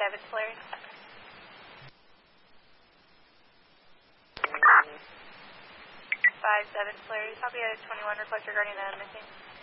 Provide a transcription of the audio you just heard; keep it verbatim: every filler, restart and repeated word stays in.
seven Polaris. five seven Polaris, copy out of twenty-one, request regarding the missing.